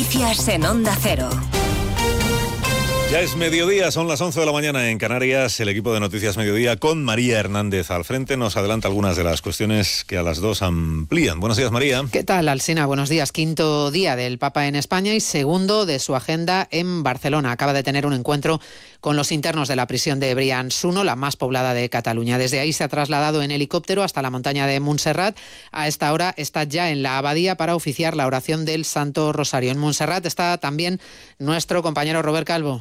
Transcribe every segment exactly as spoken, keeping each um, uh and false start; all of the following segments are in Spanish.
Noticias en Onda Cero. Ya es mediodía, son las once de la mañana en Canarias. El equipo de Noticias Mediodía con María Hernández al frente nos adelanta algunas de las cuestiones que a las dos amplían. Buenos días, María. ¿Qué tal, Alsina? Buenos días. Quinto día del Papa en España y segundo de su agenda en Barcelona. Acaba de tener un encuentro con los internos de la prisión de Brians-Uno, la más poblada de Cataluña. Desde ahí se ha trasladado en helicóptero hasta la montaña de Montserrat. A esta hora está ya en la abadía para oficiar la oración del Santo Rosario. En Montserrat está también nuestro compañero Robert Calvo.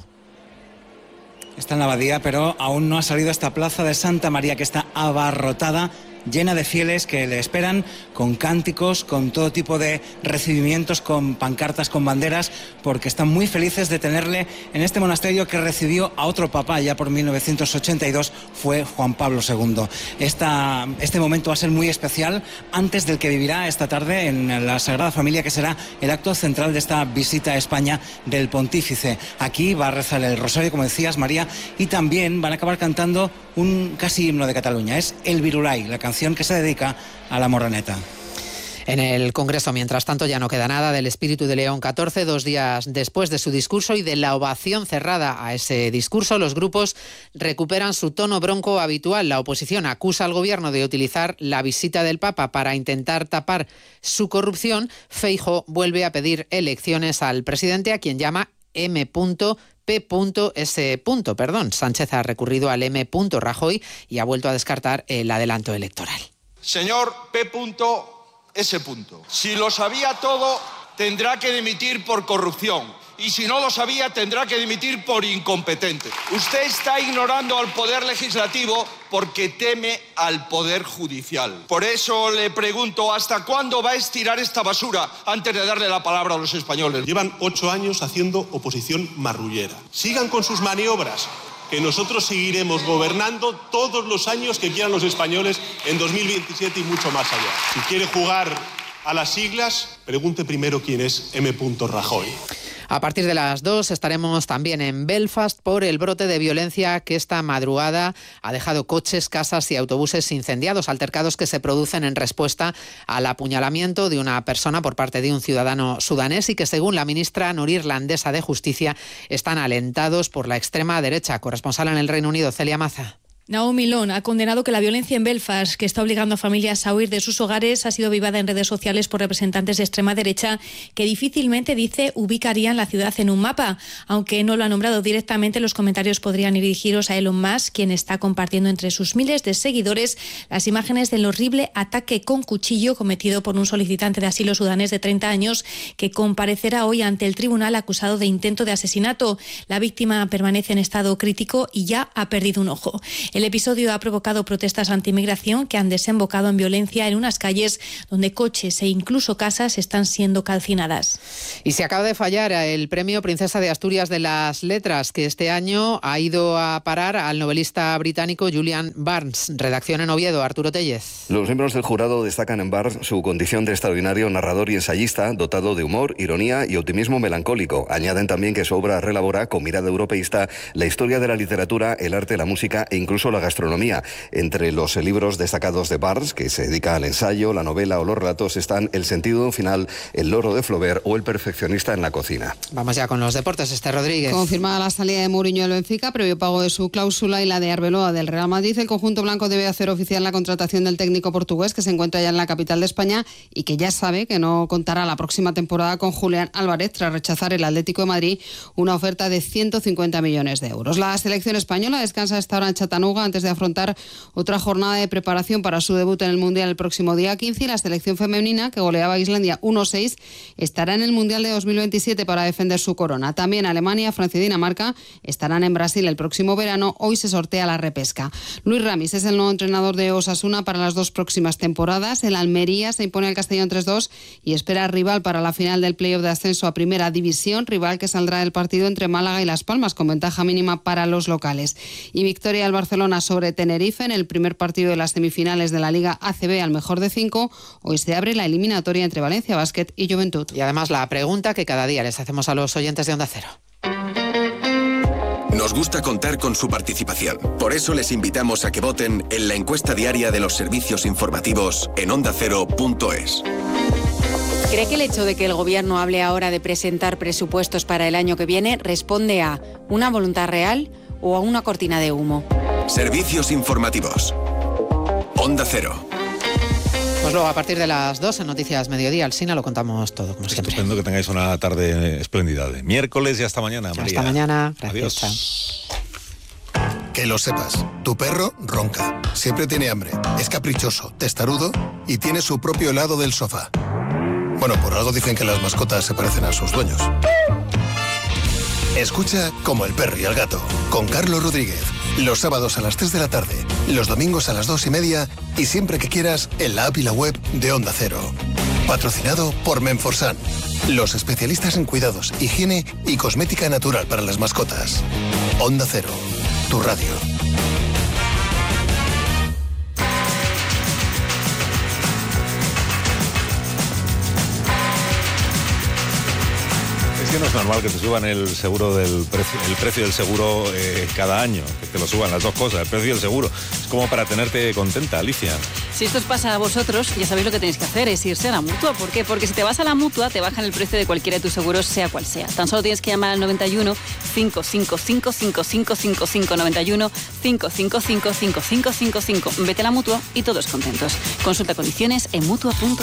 Está en la abadía, pero aún no ha salido a esta plaza de Santa María, que está abarrotada, llena de fieles que le esperan con cánticos, con todo tipo de recibimientos, con pancartas, con banderas, porque están muy felices de tenerle en este monasterio que recibió a otro papa ya por mil novecientos ochenta y dos, fue Juan Pablo segundo. Esta, este momento va a ser muy especial antes del que vivirá esta tarde en la Sagrada Familia, que será el acto central de esta visita a España del pontífice. Aquí va a rezar el rosario, como decías, María, y también van a acabar cantando un casi himno de Cataluña. Es el Virulai, la canción que se dedica a la Moreneta. En el Congreso, mientras tanto, ya no queda nada del espíritu de León catorce, dos días después de su discurso y de la ovación cerrada a ese discurso. Los grupos recuperan su tono bronco habitual. La oposición acusa al gobierno de utilizar la visita del Papa para intentar tapar su corrupción. Feijóo vuelve a pedir elecciones al presidente, a quien llama M. P. S. Perdón. Sánchez ha recurrido al M. Rajoy y ha vuelto a descartar el adelanto electoral. Señor P. S. Si lo sabía todo, tendrá que dimitir por corrupción. Y si no lo sabía, tendrá que dimitir por incompetente. Usted está ignorando al Poder Legislativo porque teme al Poder Judicial. Por eso le pregunto, ¿hasta cuándo va a estirar esta basura antes de darle la palabra a los españoles? Llevan ocho años haciendo oposición marrullera. Sigan con sus maniobras, que nosotros seguiremos gobernando todos los años que quieran los españoles en dos mil veintisiete y mucho más allá. Si quiere jugar a las siglas, pregunte primero quién es M. Rajoy. A partir de las dos estaremos también en Belfast por el brote de violencia que esta madrugada ha dejado coches, casas y autobuses incendiados, altercados que se producen en respuesta al apuñalamiento de una persona por parte de un ciudadano sudanés y que, según la ministra norirlandesa de Justicia, están alentados por la extrema derecha. Corresponsal en el Reino Unido, Celia Maza. Naomi Long ha condenado que la violencia en Belfast, que está obligando a familias a huir de sus hogares, ha sido avivada en redes sociales por representantes de extrema derecha que difícilmente, dice, ubicarían la ciudad en un mapa. Aunque no lo ha nombrado directamente, los comentarios podrían ir dirigidos a Elon Musk, quien está compartiendo entre sus miles de seguidores las imágenes del horrible ataque con cuchillo cometido por un solicitante de asilo sudanés de treinta años que comparecerá hoy ante el tribunal acusado de intento de asesinato. La víctima permanece en estado crítico y ya ha perdido un ojo. El episodio ha provocado protestas anti-inmigración que han desembocado en violencia en unas calles donde coches e incluso casas están siendo calcinadas. Y se acaba de fallar el premio Princesa de Asturias de las Letras, que este año ha ido a parar al novelista británico Julian Barnes. Redacción en Oviedo, Arturo Tellez. Los miembros del jurado destacan en Barnes su condición de extraordinario narrador y ensayista, dotado de humor, ironía y optimismo melancólico. Añaden también que su obra relabora, con mirada europeísta, la historia de la literatura, el arte, la música e incluso la gastronomía. Entre los libros destacados de Barnes, que se dedica al ensayo, la novela o los relatos, están El sentido de un final, El loro de Flaubert o El perfeccionista en la cocina. Vamos ya con los deportes. Esther Rodríguez. Confirmada la salida de Mourinho del Benfica, previo pago de su cláusula, y la de Arbeloa del Real Madrid, el conjunto blanco debe hacer oficial la contratación del técnico portugués, que se encuentra ya en la capital de España y que ya sabe que no contará la próxima temporada con Julián Álvarez, tras rechazar el Atlético de Madrid una oferta de ciento cincuenta millones de euros. La selección española descansa esta hora en Chattanooga antes de afrontar otra jornada de preparación para su debut en el Mundial el próximo día quince, y la selección femenina, que goleaba a Islandia uno seis, estará en el Mundial de dos mil veintisiete para defender su corona. También Alemania, Francia y Dinamarca estarán en Brasil el próximo verano. Hoy se sortea la repesca. Luis Ramis es el nuevo entrenador de Osasuna para las dos próximas temporadas. El Almería se impone al Castellón tres dos y espera rival para la final del playoff de ascenso a Primera División, rival que saldrá del partido entre Málaga y Las Palmas, con ventaja mínima para los locales. Y victoria del Barcelona sobre Tenerife en el primer partido de las semifinales de la Liga A C B al mejor de cinco. Hoy se abre la eliminatoria entre Valencia Basket y Juventud. Y además la pregunta que cada día les hacemos a los oyentes de Onda Cero. Nos gusta contar con su participación. Por eso les invitamos a que voten en la encuesta diaria de los servicios informativos en onda cero punto es. ¿Cree que el hecho de que el Gobierno hable ahora de presentar presupuestos para el año que viene responde a una voluntad real o a una cortina de humo? Servicios informativos. Onda Cero. Pues luego, a partir de las dos, en Noticias Mediodía, Alsina, lo contamos todo, como siempre. Estupendo, que tengáis una tarde espléndida de miércoles y hasta mañana, María. Hasta mañana. Gracias. Adiós. Que lo sepas, tu perro ronca, siempre tiene hambre, es caprichoso, testarudo y tiene su propio helado del sofá. Bueno, por algo dicen que las mascotas se parecen a sus dueños. Escucha Como el perro y el gato, con Carlos Rodríguez. Los sábados a las tres de la tarde, los domingos a las dos y media y siempre que quieras en la app y la web de Onda Cero. Patrocinado por Menforsan, los especialistas en cuidados, higiene y cosmética natural para las mascotas. Onda Cero, tu radio. Es que no es normal que te suban el seguro del precio, el precio del seguro eh, cada año, que te lo suban las dos cosas, el precio y el seguro. Es como para tenerte contenta, Alicia. Si esto os pasa a vosotros, ya sabéis lo que tenéis que hacer, es irse a la Mutua. ¿Por qué? Porque si te vas a la Mutua, te bajan el precio de cualquiera de tus seguros, sea cual sea. Tan solo tienes que llamar al noventa y uno, cinco cinco cinco, cinco cinco cinco cinco, noventa y uno, cinco cinco cinco, cinco cinco cinco cinco. Vete a la Mutua y todos contentos. Consulta condiciones en mutua punto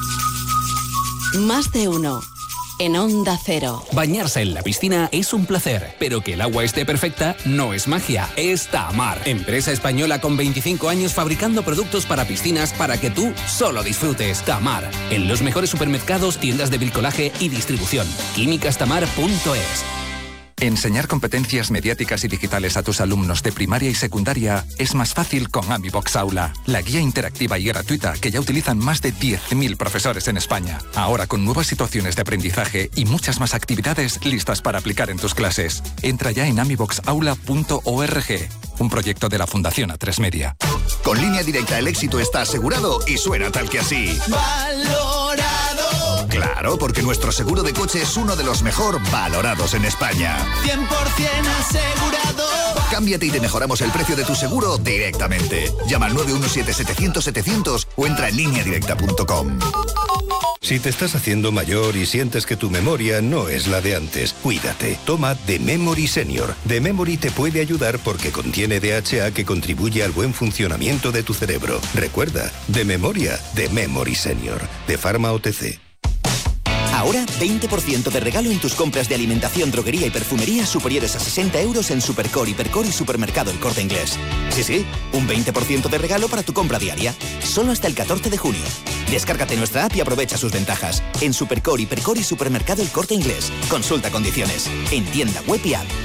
es. Más de uno. En Onda Cero. Bañarse en la piscina es un placer, pero que el agua esté perfecta no es magia, es Tamar. Empresa española con veinticinco años fabricando productos para piscinas para que tú solo disfrutes. Tamar, en los mejores supermercados, tiendas de bricolaje y distribución. químicas tamar punto es. Enseñar competencias mediáticas y digitales a tus alumnos de primaria y secundaria es más fácil con AmiBox Aula, la guía interactiva y gratuita que ya utilizan más de diez mil profesores en España. Ahora con nuevas situaciones de aprendizaje y muchas más actividades listas para aplicar en tus clases. Entra ya en amibox aula punto org, un proyecto de la Fundación A tres Media. Con Línea Directa el éxito está asegurado y suena tal que así. Valorado. Claro, porque nuestro seguro de coche es uno de los mejor valorados en España. cien por ciento asegurado. Cámbiate y te mejoramos el precio de tu seguro directamente. Llama al nueve uno siete, setecientos, setecientos o entra en línea directa punto com. Si te estás haciendo mayor y sientes que tu memoria no es la de antes, cuídate. Toma The Memory Senior. The Memory te puede ayudar porque contiene D H A que contribuye al buen funcionamiento de tu cerebro. Recuerda, de memoria, The Memory Senior. De Pharma O T C. Ahora, veinte por ciento de regalo en tus compras de alimentación, droguería y perfumería superiores a sesenta euros en Supercore, Hipercore y Supermercado El Corte Inglés. Sí, sí, un veinte por ciento de regalo para tu compra diaria. Solo hasta el catorce de junio. Descárgate nuestra app y aprovecha sus ventajas. En Supercore, Hipercore y Supermercado El Corte Inglés. Consulta condiciones. En tienda web y app.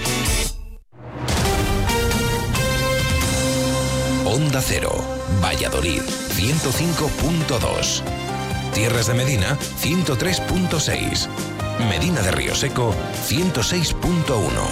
Onda Cero, Valladolid, ciento cinco punto dos. Tierras de Medina, ciento tres punto seis. Medina de Río Seco, ciento seis punto uno.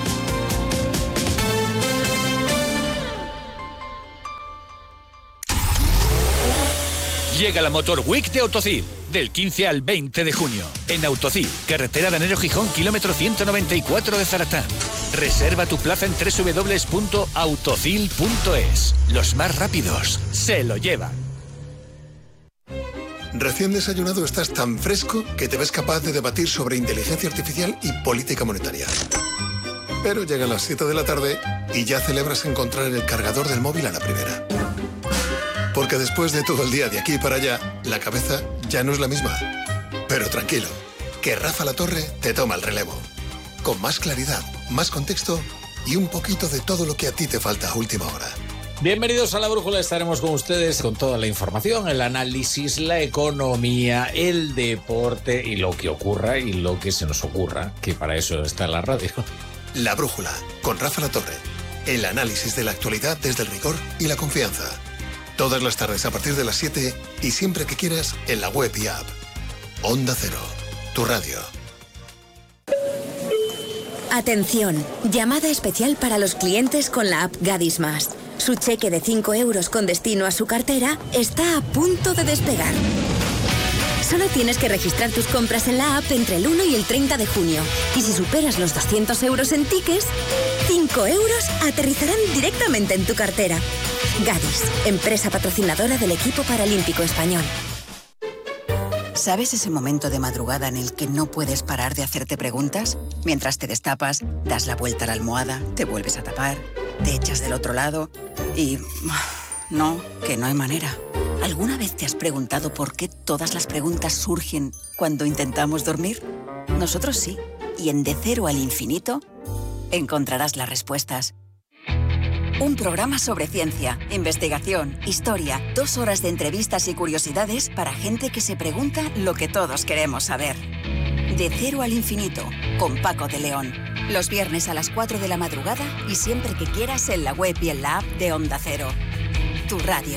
Llega la Motor Week de Autocid, del quince al veinte de junio. En Autocid, carretera de Anero Gijón, kilómetro ciento noventa y cuatro de Zaratán. Reserva tu plaza en doble u doble u doble u punto autocil punto es. Los más rápidos se lo llevan. Recién desayunado estás tan fresco que te ves capaz de debatir sobre inteligencia artificial y política monetaria. Pero llegan las siete de la tarde y ya celebras encontrar el cargador del móvil a la primera. Porque después de todo el día de aquí para allá, la cabeza ya no es la misma. Pero tranquilo, que Rafa La Torre te toma el relevo. Con más claridad, más contexto y un poquito de todo lo que a ti te falta a última hora. Bienvenidos a La Brújula, estaremos con ustedes con toda la información, el análisis, la economía, el deporte y lo que ocurra y lo que se nos ocurra, que para eso está la radio. La Brújula, con Rafa La Torre. El análisis de la actualidad desde el rigor y la confianza. Todas las tardes a partir de las siete y siempre que quieras en la web y app. Onda Cero, tu radio. Atención, llamada especial para los clientes con la app Gadis Más. Su cheque de cinco euros con destino a su cartera está a punto de despegar. Solo tienes que registrar tus compras en la app entre el uno y el treinta de junio. Y si superas los doscientos euros en tickets, cinco euros aterrizarán directamente en tu cartera. Gadis, empresa patrocinadora del equipo paralímpico español. ¿Sabes ese momento de madrugada en el que no puedes parar de hacerte preguntas? Mientras te destapas, das la vuelta a la almohada, te vuelves a tapar, te echas del otro lado y... no, que no hay manera. ¿Alguna vez te has preguntado por qué todas las preguntas surgen cuando intentamos dormir? Nosotros sí. Y en De Cero al Infinito encontrarás las respuestas. Un programa sobre ciencia, investigación, historia, dos horas de entrevistas y curiosidades para gente que se pregunta lo que todos queremos saber. De Cero al Infinito, con Paco de León. Los viernes a las cuatro de la madrugada y siempre que quieras en la web y en la app de Onda Cero. Tu radio.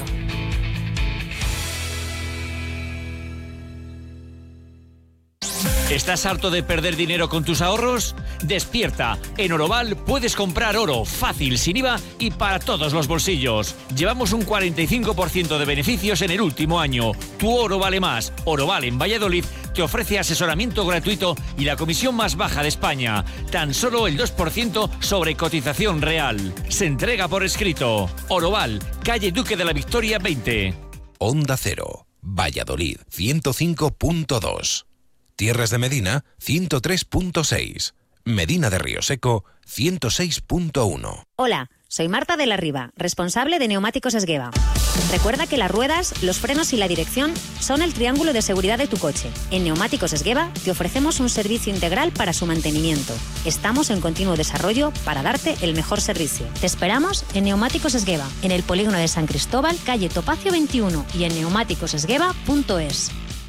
¿Estás harto de perder dinero con tus ahorros? Despierta. En Oroval puedes comprar oro fácil, sin I V A y para todos los bolsillos. Llevamos un cuarenta y cinco por ciento de beneficios en el último año. Tu oro vale más. Oroval en Valladolid te ofrece asesoramiento gratuito y la comisión más baja de España. Tan solo el dos por ciento sobre cotización real. Se entrega por escrito. Oroval, calle Duque de la Victoria veinte. Onda Cero, Valladolid, ciento cinco punto dos. Tierras de Medina, ciento tres punto seis. Medina de Rioseco, ciento seis punto uno. Hola, soy Marta de la Riva, responsable de Neumáticos Esgueva. Recuerda que las ruedas, los frenos y la dirección son el triángulo de seguridad de tu coche. En Neumáticos Esgueva te ofrecemos un servicio integral para su mantenimiento. Estamos en continuo desarrollo para darte el mejor servicio. Te esperamos en Neumáticos Esgueva, en el polígono de San Cristóbal, calle Topacio veintiuno y en neumáticos esgueva punto es.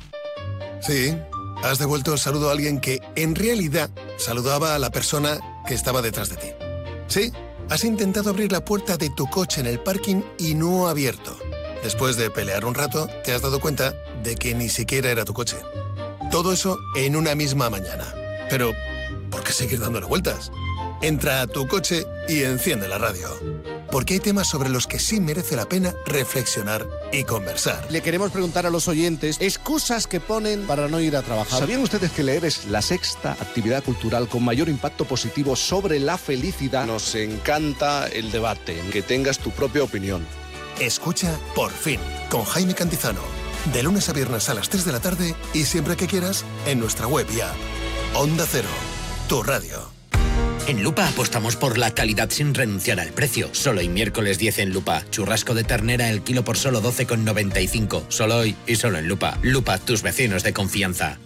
Sí. Has devuelto el saludo a alguien que, en realidad, saludaba a la persona que estaba detrás de ti. Sí, has intentado abrir la puerta de tu coche en el parking y no ha abierto. Después de pelear un rato, te has dado cuenta de que ni siquiera era tu coche. Todo eso en una misma mañana. Pero, ¿por qué seguir dándole vueltas? Entra a tu coche y enciende la radio. Porque hay temas sobre los que sí merece la pena reflexionar y conversar. Le queremos preguntar a los oyentes excusas que ponen para no ir a trabajar. ¿Sabían ustedes que leer es la sexta actividad cultural con mayor impacto positivo sobre la felicidad? Nos encanta el debate, que tengas tu propia opinión. Escucha Por Fin, con Jaime Cantizano. De lunes a viernes a las tres de la tarde y siempre que quieras en nuestra web y app. Onda Cero, tu radio. En Lupa apostamos por la calidad sin renunciar al precio. Solo hoy miércoles diez en Lupa. Churrasco de ternera el kilo por solo doce con noventa y cinco. Solo hoy y solo en Lupa. Lupa, tus vecinos de confianza.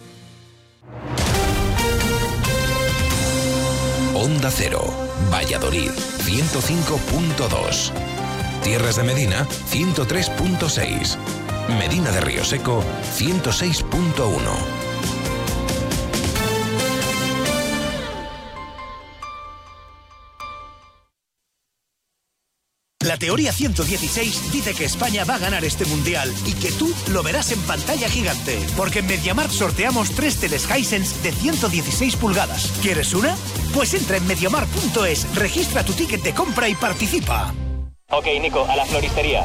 Onda Cero, Valladolid, ciento cinco punto dos. Tierras de Medina, ciento tres punto seis. Medina de Rioseco, ciento seis punto uno. La teoría ciento dieciséis dice que España va a ganar este mundial y que tú lo verás en pantalla gigante. Porque en MediaMarkt sorteamos tres teles Hisense de ciento dieciséis pulgadas. ¿Quieres una? Pues entra en mediamarkt punto es, registra tu ticket de compra y participa. Ok, Nico, a la floristería.